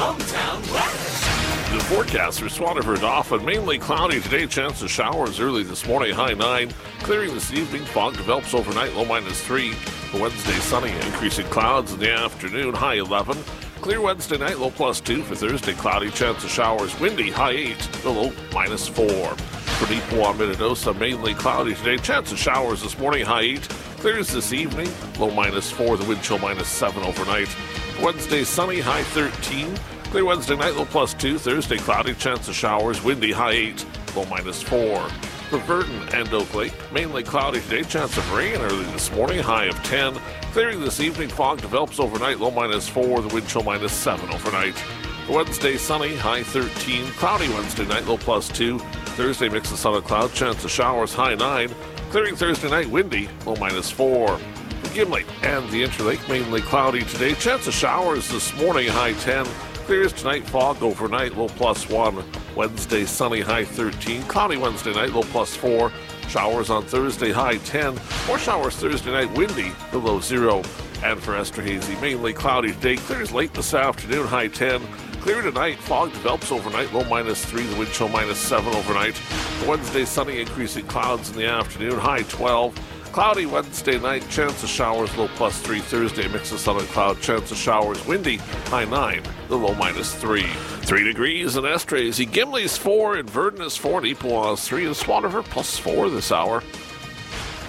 Hometown weather. The forecast for Swanever Dauphin, mainly cloudy today, chance of showers early this morning, high 9. Clearing this evening, fog develops overnight, low -3. For Wednesday, sunny, increasing clouds in the afternoon, high 11. Clear Wednesday night, low +2. For Thursday, cloudy, chance of showers, windy, high 8, the low -4. For Nipoa, Minnedosa, mainly cloudy today, chance of showers this morning, high 8. Clears this evening, low -4, the wind chill -7 overnight. Wednesday, sunny, high 13. Clear Wednesday night, low +2. Thursday, cloudy, chance of showers, windy, high 8, low -4. For Verdon and Oak Lake, mainly cloudy today, chance of rain early this morning, high of 10. Clearing this evening, fog develops overnight, low -4, the wind chill -7 overnight. Wednesday, sunny, high 13. Cloudy Wednesday night, low +2. Thursday, mix of sun and cloud, chance of showers, high 9. Clearing Thursday night, windy, low -4. For Gimli and the Interlake, mainly cloudy today, chance of showers this morning, high 10. Clears tonight, fog overnight, low +1. Wednesday, sunny, high 13. Cloudy Wednesday night, low +4. Showers on Thursday, high 10. More showers Thursday night, windy, the low 0. And for Esterhazy, mainly cloudy today, clears late this afternoon, high 10. Clear tonight, fog develops overnight, low -3, the wind chill -7 overnight. Wednesday, sunny, increasing clouds in the afternoon, high 12. Cloudy Wednesday night, chance of showers, low +3. Thursday, mix of sun and cloud, chance of showers, windy, high 9, the low -3. 3 degrees in Esterhazy. Gimli's 4, and Verdon is 4, and Ipawa is 3, and Swanever +4 this hour.